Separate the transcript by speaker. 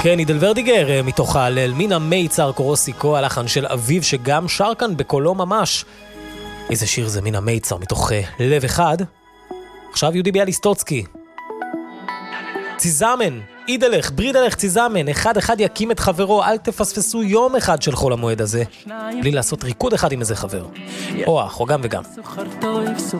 Speaker 1: כן, אידל ורדיגר מתוך ההלל, מינה מייצר קורוסיקו, הלחן של אביב שגם שר כאן בקולו ממש. איזה שיר זה מינה מייצר מתוך לב אחד. עכשיו יהודי ביאליסטוצקי. ציזמן, אידלך, ברידלך, ציזמן, אחד יקים את חברו, אל תפספסו יום אחד של חול המועד הזה, בלי לעשות ריקוד אחד עם איזה חבר. או אח, או גם וגם.